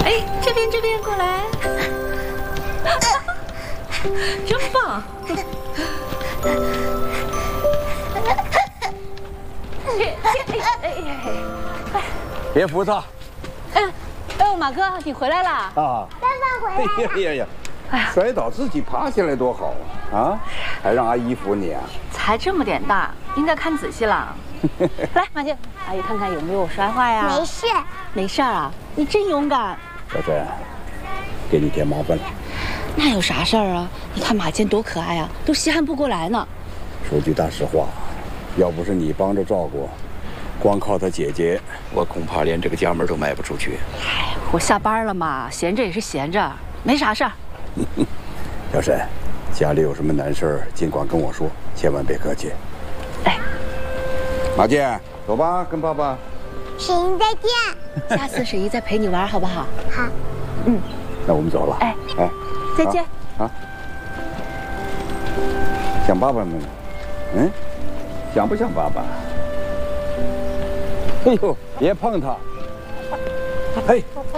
哎，这边过来，真棒！ 别扶他。 哎呦，马哥，你回来了啊！ 爸爸回来了。 呀，摔倒自己爬起来多好啊！啊，还让阿姨扶你啊？ 才这么点大，应该看仔细了。来，马静，阿姨看看有没有摔坏呀？ 没事， 没事啊，你真勇敢。 小珍，给你添麻烦了。 那有啥事儿啊？你看马健多可爱啊，都稀罕不过来呢。 说句大实话，要不是你帮着照顾，光靠他姐姐，我恐怕连这个家门都迈不出去。 哎，我下班了嘛，闲着也是闲着，没啥事儿。 小沈，家里有什么难事儿，尽管跟我说，千万别客气。 哎， 马健，走吧，跟爸爸。 沈姨再见。 下次沈姨再陪你玩，好不好？ 好。 嗯， 那我们走了。 哎，再见。 啊。想爸爸吗？嗯，想不想爸爸？哎呦，别碰他！嘿。